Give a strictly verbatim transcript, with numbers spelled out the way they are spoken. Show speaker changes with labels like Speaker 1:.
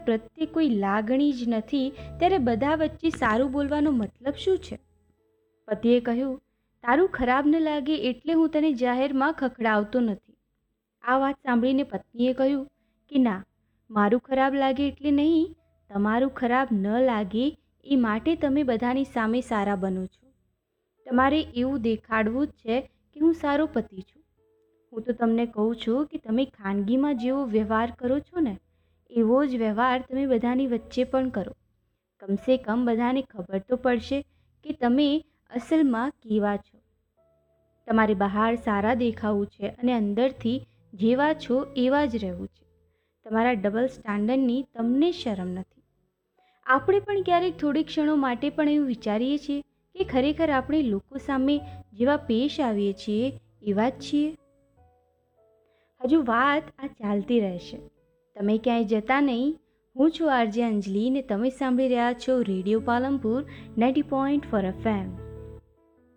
Speaker 1: પ્રત્યે કોઈ લાગણી જ નથી, ત્યારે બધા વચ્ચે સારું બોલવાનો મતલબ શું છે? પતિએ કહ્યું, તારું ખરાબ ન લાગે એટલે હું તને જાહેરમાં ખખડાવતો નથી. આ વાત સાંભળીને પત્નીએ કહ્યું કે ના, મારું ખરાબ લાગે એટલે નહીં, તમારું ખરાબ ન લાગે એ માટે તમે બધાની સામે સારા બનો છો. તમારે એવું દેખાડવું જ છે કે હું સારો પતિ છું. હું તો તમને કહું છું કે તમે ખાનગીમાં જેવો વ્યવહાર કરો છો ને, એવો જ વ્યવહાર તમે બધાની વચ્ચે પણ કરો. કમસે કમ બધાને ખબર તો પડશે કે તમે અસલમાં કેવા છો. તમારે બહાર સારા દેખાવું છે અને અંદરથી જેવા છો એવા જ રહેવું છે. તમારા ડબલ સ્ટાન્ડર્ડની તમને શરમ નથી. આપણે પણ ક્યારેક થોડી ક્ષણો માટે પણ એવું વિચારીએ છીએ કે ખરેખર આપણે લોકો સામે જેવા પેશ આવીએ છીએ એવા જ છીએ. હજુ વાત આ ચાલતી રહેશે. તમે ક્યાંય જતા નહીં. હું છું આરજે અંજલિ ને તમે સાંભળી રહ્યા છો radio Palanpur ninety point four F M.